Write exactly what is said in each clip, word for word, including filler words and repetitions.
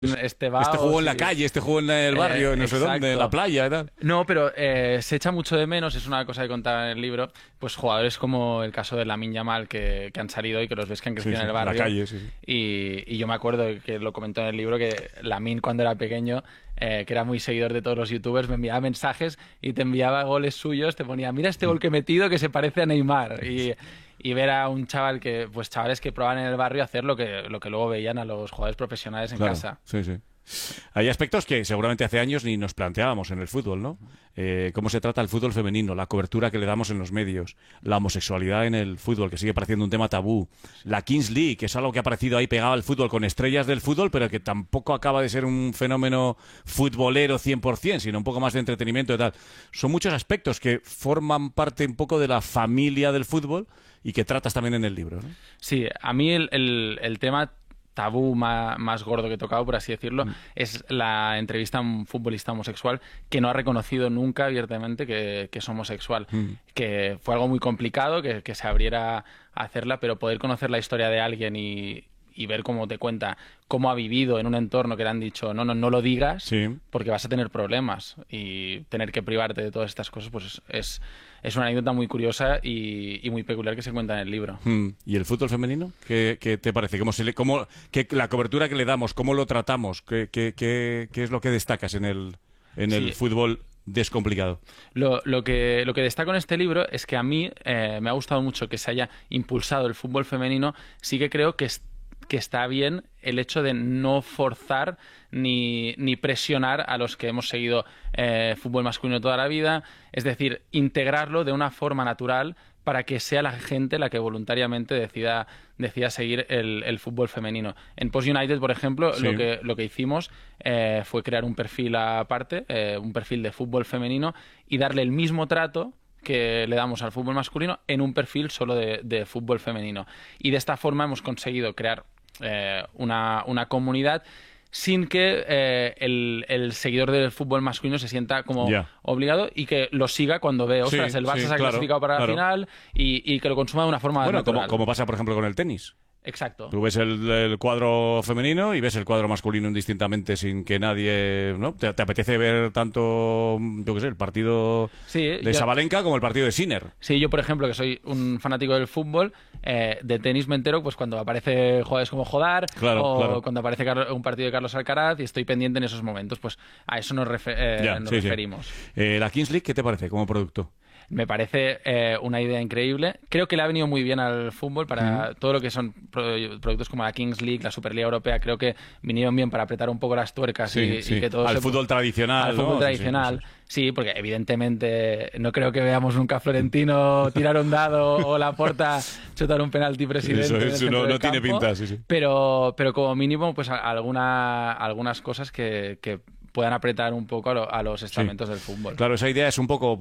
Este, va, este jugó en la calle, este jugó en el barrio, eh, no sé exacto. dónde, en la playa y tal. No, pero eh, se echa mucho de menos, es una cosa que contaba en el libro, pues jugadores como el caso de Lamine Yamal que, que han salido y que los ves que han crecido sí, sí, en el barrio. En la calle, sí, sí. Y, y yo me acuerdo que lo comentó en el libro que Lamine cuando era pequeño, eh, que era muy seguidor de todos los youtubers, me enviaba mensajes y te enviaba goles suyos, te ponía, mira este gol que he metido que se parece a Neymar. Y... y ver a un chaval que, pues chavales que probaban en el barrio hacer lo que, lo que luego veían a los jugadores profesionales en claro, casa. Sí, sí. Hay aspectos que seguramente hace años ni nos planteábamos en el fútbol, ¿no? Eh, cómo se trata el fútbol femenino, la cobertura que le damos en los medios, la homosexualidad en el fútbol, que sigue pareciendo un tema tabú, la Kings League, que es algo que ha aparecido ahí pegado al fútbol con estrellas del fútbol, pero que tampoco acaba de ser un fenómeno futbolero cien por cien, sino un poco más de entretenimiento y tal. Son muchos aspectos que forman parte un poco de la familia del fútbol y que tratas también en el libro, ¿no? Sí, a mí el, el, el tema tabú más, más gordo que he tocado, por así decirlo, mm. es la entrevista a un futbolista homosexual que no ha reconocido nunca abiertamente que, que es homosexual, mm. que fue algo muy complicado que, que se abriera a hacerla, pero poder conocer la historia de alguien y, y ver cómo te cuenta cómo ha vivido en un entorno que le han dicho no, no, no lo digas sí. porque vas a tener problemas y tener que privarte de todas estas cosas, pues es, es una anécdota muy curiosa y, y muy peculiar que se cuenta en el libro. Hmm. ¿Y el fútbol femenino? ¿Qué, qué te parece? ¿Cómo se le, cómo, qué, la cobertura que le damos, cómo lo tratamos? ¿Qué, qué, qué, qué es lo que destacas en el, en el sí. fútbol descomplicado? Lo, lo, que, lo que destaco en este libro es que a mí eh, me ha gustado mucho que se haya impulsado el fútbol femenino. Sí que creo que es que está bien el hecho de no forzar ni, ni presionar a los que hemos seguido eh, fútbol masculino toda la vida, es decir, integrarlo de una forma natural para que sea la gente la que voluntariamente decida, decida seguir el, el fútbol femenino. En Post United, por ejemplo, sí. lo, que, lo que hicimos eh, fue crear un perfil aparte, eh, un perfil de fútbol femenino y darle el mismo trato que le damos al fútbol masculino en un perfil solo de, de fútbol femenino. Y de esta forma hemos conseguido crear eh, una, una comunidad sin que eh, el, el seguidor del fútbol masculino se sienta como yeah. obligado y que lo siga cuando ve, ostras, sí, el Barça sí, se ha claro, clasificado para claro. la final y, y que lo consuma de una forma bueno, natural. Como, como pasa, por ejemplo, con el tenis. Exacto. Tú ves el, el cuadro femenino y ves el cuadro masculino indistintamente sin que nadie... ¿no? ¿Te, te apetece ver tanto, yo qué sé, el partido sí, de yo, Sabalenka como el partido de Sinner? Sí, yo, por ejemplo, que soy un fanático del fútbol, eh, de tenis me entero pues cuando aparece jugadores como Jodar claro, o claro. cuando aparece un partido de Carlos Alcaraz y estoy pendiente en esos momentos. Pues a eso nos, refer eh, ya, nos sí, referimos. Sí. Eh, ¿La Kings League qué te parece como producto? Me parece eh, una idea increíble. Creo que le ha venido muy bien al fútbol para mm. todo lo que son pro productos como la Kings League, la Superliga Europea. Creo que vinieron bien para apretar un poco las tuercas sí, y, sí. y que todo al se... fútbol tradicional. Al fútbol ¿no? tradicional. Sí, sí, sí. sí, porque evidentemente no creo que veamos nunca a Florentino tirar un dado o Laporta chutar un penalti presidente. Eso, eso no, no tiene pinta, sí, sí. Pero, pero como mínimo, pues alguna, algunas cosas que... que puedan apretar un poco a, lo, a los estamentos sí. del fútbol. Claro, esa idea es un poco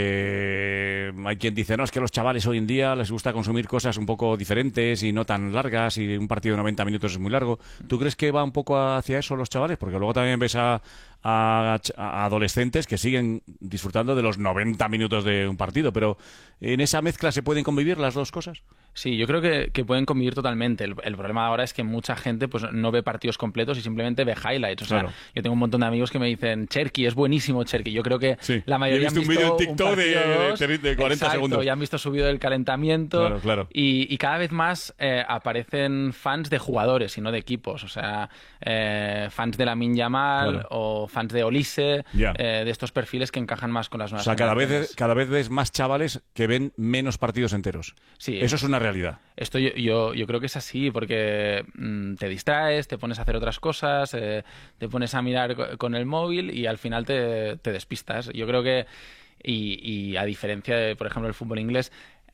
porque hay quien dice, no, es que a los chavales hoy en día les gusta consumir cosas un poco diferentes y no tan largas y un partido de noventa minutos es muy largo. ¿Tú crees que va un poco hacia eso los chavales? Porque luego también ves a, a, a adolescentes que siguen disfrutando de los noventa minutos de un partido, pero ¿en esa mezcla se pueden convivir las dos cosas? Sí, yo creo que, que pueden convivir totalmente. El, el problema ahora es que mucha gente pues no ve partidos completos y simplemente ve highlights. O sea, claro. yo tengo un montón de amigos que me dicen, Cherky, es buenísimo Cherky. Yo creo que sí. la mayoría han visto un vídeo en TikTok de, dos, de, de cuarenta exacto, segundos. Ya han visto su vídeo del calentamiento. Claro, claro. Y, y cada vez más eh, aparecen fans de jugadores y no de equipos. O sea, eh, fans de Lamine Yamal claro. o fans de Olise, yeah. eh, de estos perfiles que encajan más con las nuevas O sea, cada vez, cada vez ves más chavales que ven menos partidos enteros. Sí. Eso es una realidad. Esto yo, yo, yo creo que es así, porque mmm, te distraes, te pones a hacer otras cosas, eh, te pones a mirar con el móvil y al final te, te despistas. Yo creo que, y, y a diferencia de, por ejemplo, el fútbol inglés,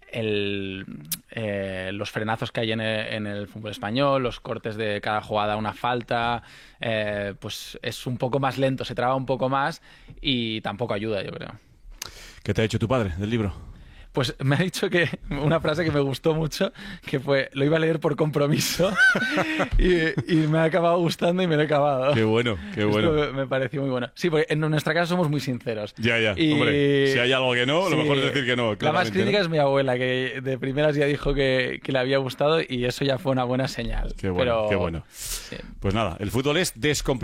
el, eh, los frenazos que hay en el, en el fútbol español, los cortes de cada jugada, una falta, eh, pues es un poco más lento, se traba un poco más y tampoco ayuda, yo creo. ¿Qué te ha hecho tu padre del libro? Pues me ha dicho que una frase que me gustó mucho, que fue, lo iba a leer por compromiso y, y me ha acabado gustando y me lo he acabado. Qué bueno, qué bueno. Esto me pareció muy bueno. Sí, porque en nuestra casa somos muy sinceros. Ya, ya, y... hombre, si hay algo que no, sí, lo mejor es decir que no. La más crítica ¿no? es mi abuela, que de primeras ya dijo que, que le había gustado y eso ya fue una buena señal. Qué bueno, Pero... qué bueno. Sí. Pues nada, el fútbol es descomplicado.